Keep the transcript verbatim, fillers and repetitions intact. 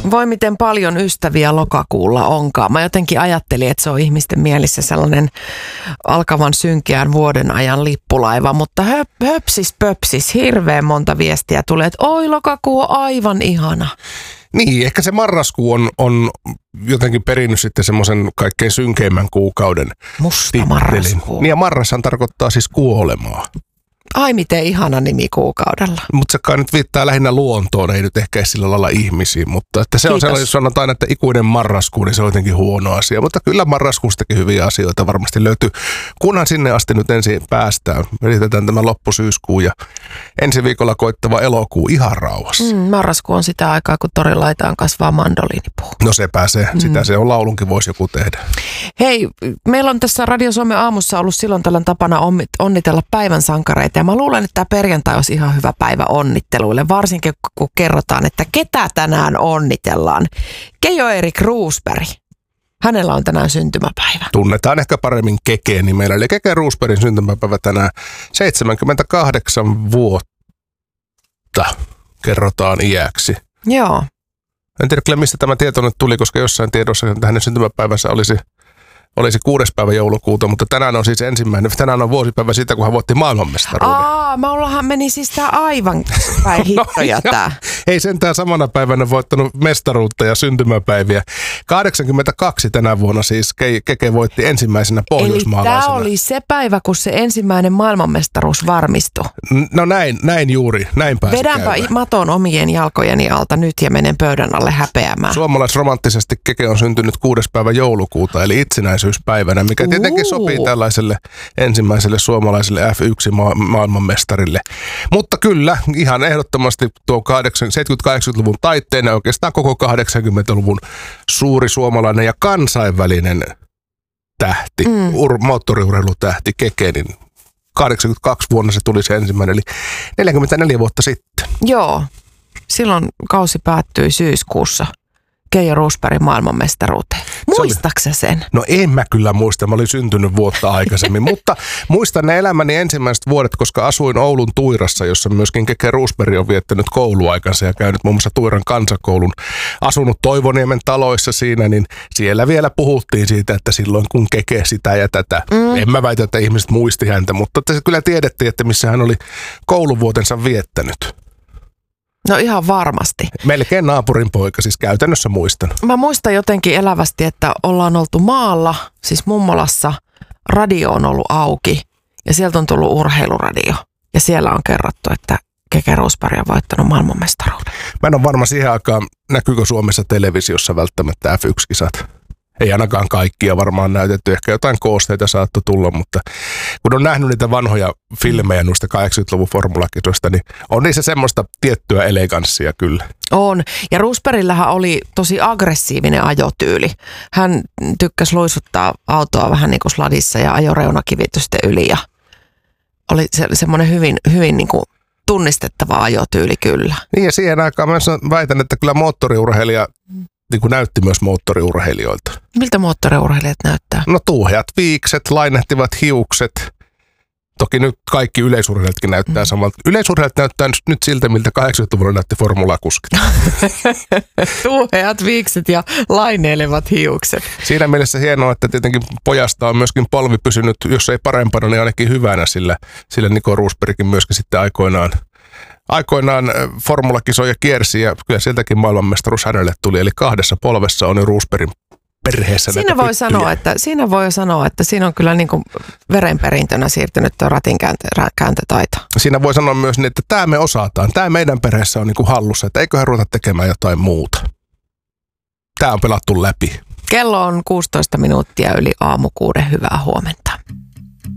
Voi miten paljon ystäviä lokakuulla onkaan. Mä jotenkin ajattelin, että se on ihmisten mielissä sellainen alkavan synkeän vuoden ajan lippulaiva, mutta höp, höpsis pöpsis, hirveän monta viestiä tulee, että oi lokakuu on aivan ihana. Niin, ehkä se marraskuu on, on jotenkin perinnyt sitten semmoisen kaikkein synkeimmän kuukauden Musta tittelin. marraskuu. Niin ja marrashan tarkoittaa siis kuolemaa. Ai miten ihana nimi kuukaudella. Mutta se kai nyt viittaa lähinnä luontoon, ei nyt ehkä sillä lailla ihmisiin, mutta että se Kiitos. On sellainen, jos sanotaan, että ikuinen marraskuu, niin se on jotenkin huono asia. Mutta kyllä marraskuustakin hyviä asioita varmasti löytyy, kunhan sinne asti nyt ensin päästään. Yritetään tämä loppusyyskuu ja ensi viikolla koittava elokuu ihan rauhassa. Mm, marraskuu on sitä aikaa, kun torilaitaan kasvaa mandoliinipuu. No se pääsee, mm. sitä se on laulunkin voisi joku tehdä. Hei, meillä on tässä Radio Suomen aamussa ollut silloin tällöin tapana onnitella päivän sankareita. Ja mä luulen, että tämä perjantai olisi ihan hyvä päivä onnitteluille, varsinkin kun kerrotaan, että ketä tänään onnitellaan. Keijo-Erik Roosberg. Hänellä on tänään syntymäpäivä. Tunnetaan ehkä paremmin Kekeen nimellä. Eli Keke Roosbergin syntymäpäivä tänään seitsemänkymmentäkahdeksan vuotta kerrotaan iäksi. Joo. En tiedä kyllä, mistä tämä tieto nyt tuli, koska jossain tiedossa että hänen syntymäpäivänsä olisi... Olisi kuudes päivä joulukuuta, mutta tänään on siis ensimmäinen. Tänään on vuosipäivä siitä, kun hän voitti maailmanmestaruuden. Aa, Maulahan meni siis tää aivan päin hittoja no, tää. Ei sentään samana päivänä voittanut mestaruutta ja syntymäpäiviä. kahdeksankymmentäkaksi tänä vuonna siis Keke voitti ensimmäisenä pohjoismaalaisena. Eli tää oli se päivä, kun se ensimmäinen maailmanmestaruus varmistui. No näin, näin juuri, näin pääsi Vedänpä käymään. maton omien jalkojeni alta nyt ja menen pöydän alle häpeämään. Suomalaisromanttisesti Keke on syntynyt kuudes päivä joulukuuta, eli itsenäisyyspäivänä, mikä tietenkin Uu. sopii tällaiselle ensimmäiselle suomalaiselle F yksi ma- maailmanmestarille. Mutta kyllä, ihan ehdottomasti tuo seitsemänkymmentä-kahdeksankymmentäluvun taitteena oikeastaan koko kahdeksankymmentäluvun suuri suomalainen ja kansainvälinen tähti, mm. ur- moottoriurheilutähti Keke, niin kahdeksankymmentäkaksi vuonna se tuli se ensimmäinen, eli neljäkymmentäneljä vuotta sitten. Joo, silloin kausi päättyi syyskuussa Keijo Roosbergin maailmanmestaruuteen. Muistatko sen? No en mä kyllä muista, mä olin syntynyt vuotta aikaisemmin, mutta muistan ne elämäni ensimmäiset vuodet, koska asuin Oulun Tuirassa, jossa myöskin Keke Roosberg on viettänyt kouluaikansa ja käynyt muun muassa Tuiran kansakoulun, asunut Toivoniemen taloissa siinä, niin siellä vielä puhuttiin siitä, että silloin kun Keke sitä ja tätä. Mm. En mä väitä, että ihmiset muisti häntä, mutta että kyllä tiedettiin, että missä hän oli kouluvuotensa viettänyt. No ihan varmasti. Melkein naapurin poika, siis käytännössä muistan. Mä muistan jotenkin elävästi, että ollaan oltu maalla, siis mummolassa, radio on ollut auki ja sieltä on tullut urheiluradio. Ja siellä on kerrottu, että Keke Roosberg on voittanut maailmanmestaruuden. Mä en ole varma siihen aikaan, näkyykö Suomessa televisiossa välttämättä F yksi -kisat. Ei ainakaan kaikkia varmaan näytetty, ehkä jotain koosteita saattoi tulla, mutta kun on nähnyt niitä vanhoja filmejä noista kahdeksankymmentäluvun formulakisoista, niin on niissä semmoista tiettyä eleganssia kyllä. On, ja Roosbergillähän oli tosi aggressiivinen ajotyyli. Hän tykkäsi luisuttaa autoa vähän niin kuin sladissa ja ajoi reunakivitysten yli ja oli se, semmoinen hyvin, hyvin niin kuin tunnistettava ajotyyli kyllä. Niin ja siihen aikaan mä väitän, että kyllä moottoriurheilija niin kuin näytti myös moottoriurheilijoilta. Miltä moottoriurheilijat näyttää? No tuuheat viikset, lainehtivat hiukset. Toki nyt kaikki yleisurheilijatkin näyttää mm. samalta. Yleisurheilijat näyttää nyt siltä, miltä kahdeksankymmentäluvulla näytti formulakuskit. Tuuheat viikset ja laineilevat hiukset. Siinä mielessä hienoa, että tietenkin pojasta on myöskin polvi pysynyt, jos ei parempana, niin ainakin hyvänä, sillä, sillä Nico Roosbergkin myöskin sitten aikoinaan Aikoinaan formulakisoja kiersi ja kyllä sieltäkin maailmanmestaruus hänelle tuli. Eli kahdessa polvessa on jo Roosbergin perheessä siinä voi sanoa, että Siinä voi sanoa, että siinä on kyllä niin kuin verenperintönä siirtynyt tuo ratinkääntötaito. Siinä voi sanoa myös niin, että tämä me osataan. Tämä meidän perheessä on niin kuin hallussa, että eiköhän ruveta tekemään jotain muuta. Tämä on pelattu läpi. Kello on kuusitoista minuuttia yli aamukuuden. Hyvää huomenta.